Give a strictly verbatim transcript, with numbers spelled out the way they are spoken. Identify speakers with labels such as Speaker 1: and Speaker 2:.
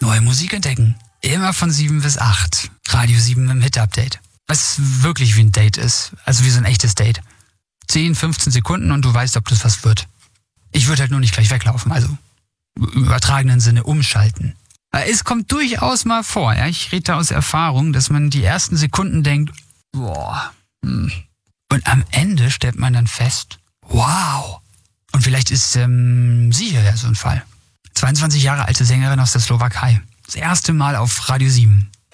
Speaker 1: Neue Musik entdecken. Immer von sieben bis acht. Radio sieben im Hit-Update. Was wirklich wie ein Date ist. Also wie so ein echtes Date. zehn, fünfzehn Sekunden und du weißt, ob das was wird. Ich würde halt nur nicht gleich weglaufen. Also im übertragenen Sinne umschalten. Es kommt durchaus mal vor, ja, ich rede da aus Erfahrung, dass man die ersten Sekunden denkt, boah. Hm. Und am Ende stellt man dann fest, wow. Und vielleicht ist ähm, sie hier ja so ein Fall. zweiundzwanzig Jahre alte Sängerin aus der Slowakei. Das erste Mal auf Radio sieben.